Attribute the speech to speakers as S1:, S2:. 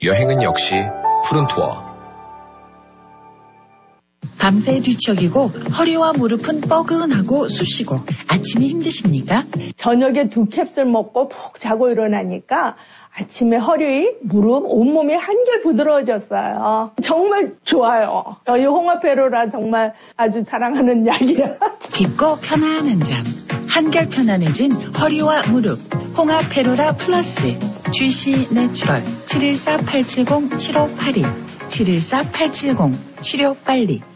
S1: 여행은 역시 푸른 투어.
S2: 밤새 뒤척이고 허리와 무릎은 뻐근하고 쑤시고 아침이 힘드십니까?
S3: 저녁에 2캡슐 먹고 푹 자고 일어나니까 아침에 허리, 무릎, 온몸이 한결 부드러워졌어요. 정말 좋아요. 이 홍합페루라 정말 아주 사랑하는 약이야.
S2: 깊고 편안한 잠, 한결 편안해진 허리와 무릎, 홍합페루라 플러스, GC 내추럴 714-870-7582, 714-870-7582.